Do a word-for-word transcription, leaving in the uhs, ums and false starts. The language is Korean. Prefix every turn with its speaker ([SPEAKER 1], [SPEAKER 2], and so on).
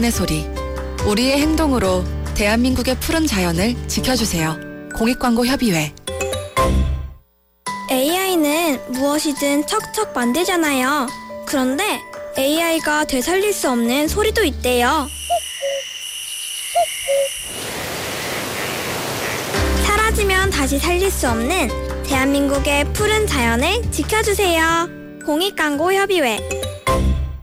[SPEAKER 1] 의 소리. 우리의 행동으로 대한민국의 푸른 자연을 지켜주세요. 공익광고협의회.
[SPEAKER 2] 에이아이는 무엇이든 척척 만들잖아요. 그런데 에이아이가 되살릴 수 없는 소리도 있대요. 사라지면 다시 살릴 수 없는 대한민국의 푸른 자연을 지켜주세요. 공익광고협의회.